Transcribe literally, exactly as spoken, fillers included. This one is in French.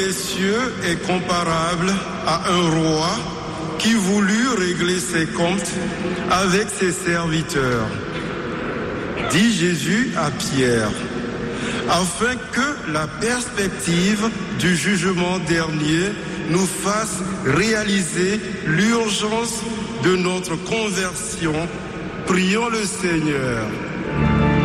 des cieux est comparable à un roi qui voulut régler ses comptes avec ses serviteurs. Dit Jésus à Pierre, afin que la perspective du jugement dernier nous fasse réaliser l'urgence de notre conversion. Prions le Seigneur.